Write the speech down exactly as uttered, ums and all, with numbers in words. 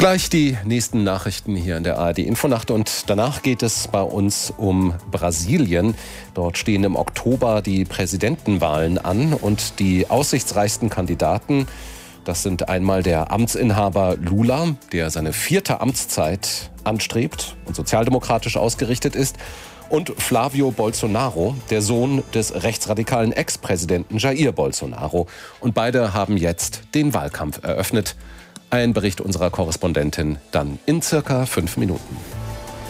Gleich die nächsten Nachrichten hier in der A R D Infonacht und danach geht es bei uns um Brasilien. Dort stehen im Oktober die Präsidentenwahlen an und die aussichtsreichsten Kandidaten, das sind einmal der Amtsinhaber Lula, der seine vierte Amtszeit anstrebt und sozialdemokratisch ausgerichtet ist, und Flavio Bolsonaro, der Sohn des rechtsradikalen Ex-Präsidenten Jair Bolsonaro. Und beide haben jetzt den Wahlkampf eröffnet. Ein Bericht unserer Korrespondentin dann in circa fünf Minuten.